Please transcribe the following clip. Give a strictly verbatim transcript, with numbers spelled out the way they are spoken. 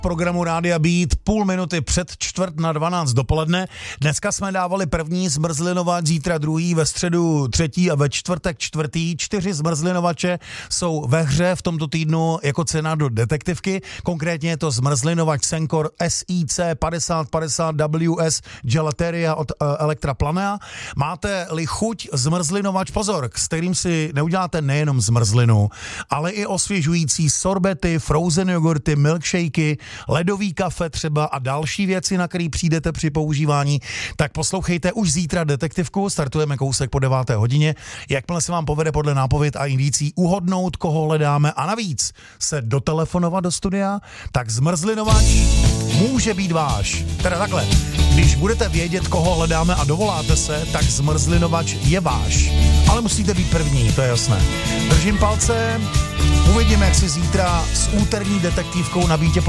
programu Rádia Beat půl minuty před čtvrt na dvanáct dopoledne. Dneska jsme dávali první zmrzlinovač, zítra druhý, ve středu třetí a ve čtvrtek čtvrtý. Čtyři zmrzlinovače jsou ve hře v tomto týdnu jako cena do detektivky. Konkrétně je to zmrzlinovač Sencor S I C padesát padesát W S Gelateria od uh, Elektra Planea. Máte-li chuť zmrzlinovač, pozor, s kterým si neuděláte nejenom zmrzlinu, ale i osvěžující sorbety, frozen jogurty, milkshakey, ledový kafe třeba a další věci, na který přijdete při používání, tak poslouchejte už zítra detektivku, startujeme kousek po deváté hodině. Jakmile se vám povede podle nápověd a indicí uhodnout, koho hledáme a navíc se dotelefonovat do studia, tak zmrzlinovač může být váš. Teda takhle, když budete vědět, koho hledáme a dovoláte se, tak zmrzlinovač je váš. Ale musíte být první, to je jasné. Držím palce, uvidíme, jak si zítra s úterní detektivkou na Bítě